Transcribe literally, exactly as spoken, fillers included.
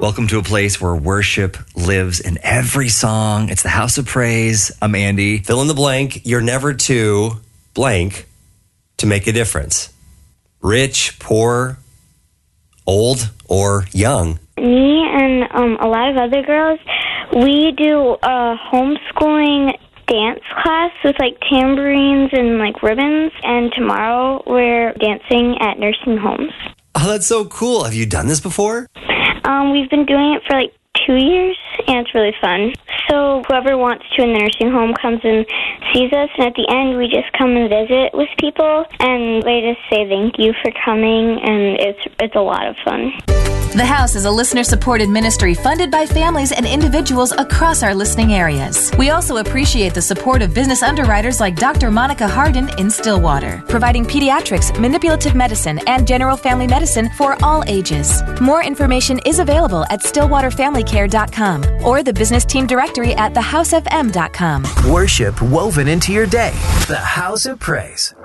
Welcome to a place where worship lives in every song. It's the House of Praise. I'm Andy. Fill in the blank. You're never too blank to make a difference. Rich, poor, old, or young. Me and um, a lot of other girls, we do a homeschooling dance class with like tambourines and like ribbons. And tomorrow we're dancing at nursing homes. Oh, that's so cool. Have you done this before? Um, we've been doing it for like two years, and it's really fun. So whoever wants to in the nursing home comes and sees us, and at the end we just come and visit with people, and they just say thank you for coming, and it's it's a lot of fun. The House is a listener-supported ministry funded by families and individuals across our listening areas. We also appreciate the support of business underwriters like Doctor Monica Hardin in Stillwater, providing pediatrics, manipulative medicine, and general family medicine for all ages. More information is available at stillwater family care dot com or the business team directory at the house f m dot com. Worship woven into your day. The House of Praise.